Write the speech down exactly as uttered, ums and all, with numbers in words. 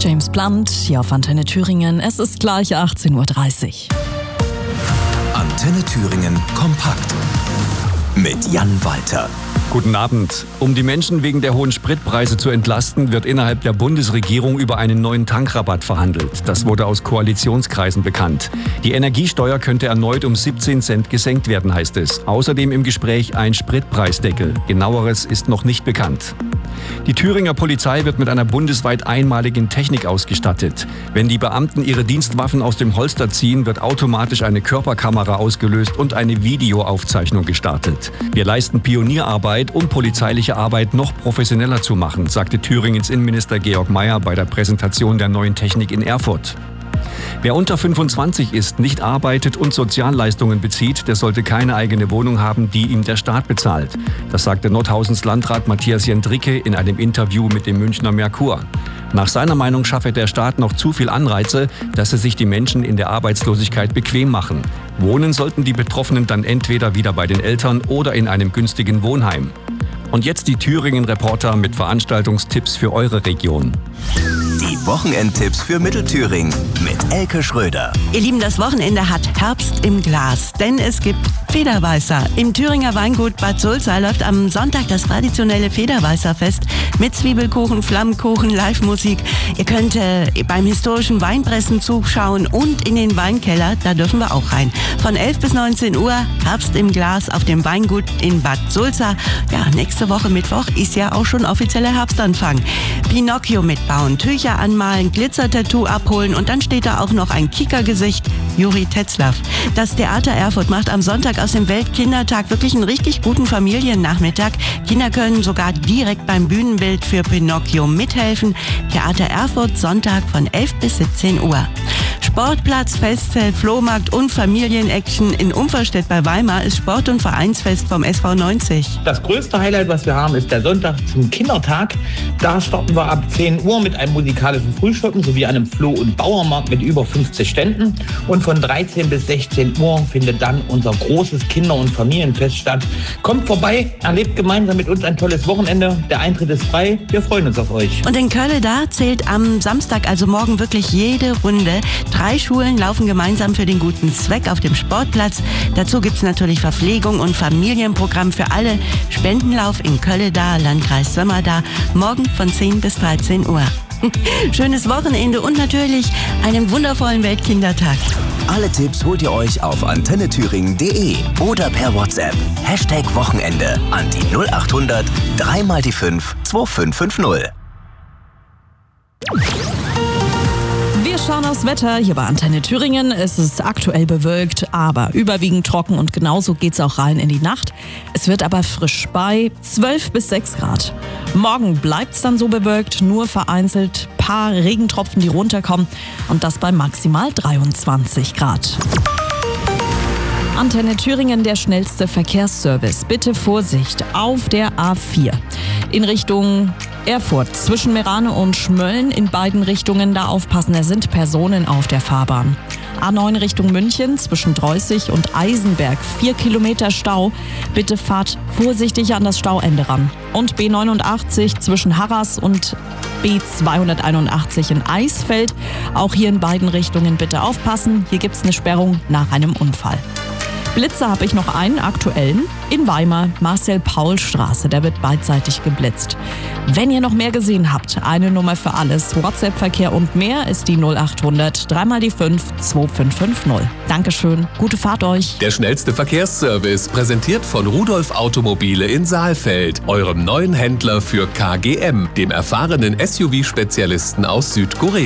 James Blunt hier auf Antenne Thüringen. Es ist gleich achtzehn Uhr dreißig. Antenne Thüringen kompakt mit Jan Walter. Guten Abend. Um die Menschen wegen der hohen Spritpreise zu entlasten, wird innerhalb der Bundesregierung über einen neuen Tankrabatt verhandelt. Das wurde aus Koalitionskreisen bekannt. Die Energiesteuer könnte erneut um siebzehn Cent gesenkt werden, heißt es. Außerdem im Gespräch ein Spritpreisdeckel. Genaueres ist noch nicht bekannt. Die Thüringer Polizei wird mit einer bundesweit einmaligen Technik ausgestattet. Wenn die Beamten ihre Dienstwaffen aus dem Holster ziehen, wird automatisch eine Körperkamera ausgelöst und eine Videoaufzeichnung gestartet. Wir leisten Pionierarbeit, um polizeiliche Arbeit noch professioneller zu machen, sagte Thüringens Innenminister Georg Mayer bei der Präsentation der neuen Technik in Erfurt. Wer unter fünfundzwanzig ist, nicht arbeitet und Sozialleistungen bezieht, der sollte keine eigene Wohnung haben, die ihm der Staat bezahlt. Das sagte Nordhausens Landrat Matthias Jendricke in einem Interview mit dem Münchner Merkur. Nach seiner Meinung schaffe der Staat noch zu viel Anreize, dass es sich die Menschen in der Arbeitslosigkeit bequem machen. Wohnen sollten die Betroffenen dann entweder wieder bei den Eltern oder in einem günstigen Wohnheim. Und jetzt die Thüringen-Reporter mit Veranstaltungstipps für eure Region. Die Wochenendtipps für Mittelthüringen mit Elke Schröder. Ihr Lieben, das Wochenende hat Herbst im Glas, denn es gibt Federweißer. Im Thüringer Weingut Bad Sulza läuft am Sonntag das traditionelle Federweißerfest mit Zwiebelkuchen, Flammkuchen, Live-Musik. Ihr könnt äh, beim historischen Weinpressen zuschauen und in den Weinkeller, da dürfen wir auch rein. Von elf bis neunzehn Uhr Herbst im Glas auf dem Weingut in Bad Sulza. Ja, nächste Woche Mittwoch ist ja auch schon offizieller Herbstanfang. Pinocchio mitbauen, Tücher anmalen, Glitzer-Tattoo abholen und dann steht da auch noch ein Kickergesicht, Juri Tetzlaff. Das Theater Erfurt macht am Sonntag aus dem Weltkindertag wirklich einen richtig guten Familiennachmittag. Kinder können sogar direkt beim Bühnenbild für Pinocchio mithelfen. Theater Erfurt, Sonntag von elf bis siebzehn Uhr. Sportplatz, Festzelt, Flohmarkt und Familienaction in Umferstedt bei Weimar ist Sport- und Vereinsfest vom S V neunzig. Das größte Highlight, was wir haben, ist der Sonntag zum Kindertag. Da starten wir ab zehn Uhr mit einem musikalischen Frühstücken sowie einem Floh- und Bauernmarkt mit über fünfzig Ständen. Und von dreizehn bis sechzehn Uhr findet dann unser großes Kinder- und Familienfest statt. Kommt vorbei, erlebt gemeinsam mit uns ein tolles Wochenende. Der Eintritt ist frei. Wir freuen uns auf euch. Und in Köln da zählt am Samstag, also morgen, wirklich jede Runde. Drei Schulen laufen gemeinsam für den guten Zweck auf dem Sportplatz. Dazu gibt es natürlich Verpflegung und Familienprogramm für alle. Spendenlauf in Köln da, Landkreis Sömmer da, morgen von zehn bis dreizehn Uhr. Schönes Wochenende und natürlich einen wundervollen Weltkindertag. Alle Tipps holt ihr euch auf antenne thüringen punkt de oder per WhatsApp. Hashtag Wochenende an die null acht hundert drei mal die fünf zwei fünf fünf null. Wir schauen aufs Wetter hier bei Antenne Thüringen. Es ist aktuell bewölkt, aber überwiegend trocken und genauso geht's auch rein in die Nacht. Es wird aber frisch bei zwölf bis sechs Grad. Morgen bleibt's dann so bewölkt, nur vereinzelt paar Regentropfen, die runterkommen und das bei maximal dreiundzwanzig Grad. Antenne Thüringen, der schnellste Verkehrsservice. Bitte Vorsicht auf der A vier in Richtung Erfurt, zwischen Merane und Schmölln in beiden Richtungen, da aufpassen, da sind Personen auf der Fahrbahn. A neun Richtung München, zwischen Dreußig und Eisenberg, vier Kilometer Stau. Bitte fahrt vorsichtig an das Stauende ran. Und B neunundachtzig zwischen Harras und B zweihunderteinundachtzig in Eisfeld. Auch hier in beiden Richtungen bitte aufpassen. Hier gibt's eine Sperrung nach einem Unfall. Blitzer habe ich noch einen aktuellen in Weimar, Marcel-Paul-Straße. Der wird beidseitig geblitzt. Wenn ihr noch mehr gesehen habt, eine Nummer für alles, WhatsApp-Verkehr und mehr ist die null acht hundert drei mal die fünf zwei fünf fünf null. Dankeschön, gute Fahrt euch. Der schnellste Verkehrsservice, präsentiert von Rudolf Automobile in Saalfeld, eurem neuen Händler für K G M, dem erfahrenen S U V-Spezialisten aus Südkorea.